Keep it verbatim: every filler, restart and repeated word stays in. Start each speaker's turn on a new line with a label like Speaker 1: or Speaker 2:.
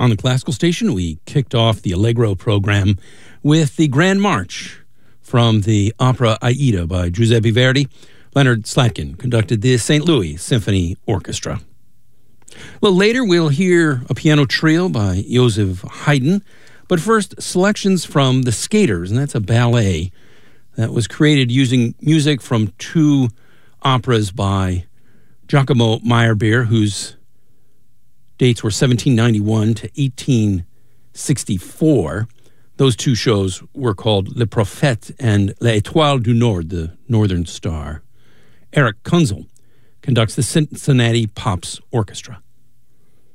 Speaker 1: on the Classical Station, we kicked off the Allegro program with the Grand March from the opera Aida by Giuseppe Verdi. Leonard Slatkin conducted the Saint Louis Symphony Orchestra. A little later, we'll hear a piano trio by Joseph Haydn. But first, selections from The Skaters, and that's a ballet that was created using music from two operas by Giacomo Meyerbeer, whose dates were seventeen ninety-one to eighteen sixty-four. Those two shows were called Le Prophète and L'Étoile du Nord, the Northern Star. Eric Kunzel conducts the Cincinnati Pops Orchestra.